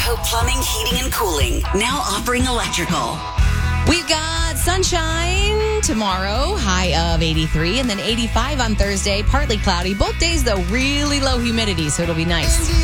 Idaho Plumbing, Heating, and Cooling, now offering electrical. We've got sunshine tomorrow, high of 83, and then 85 on Thursday, partly cloudy. Both days, though, really low humidity, so it'll be nice.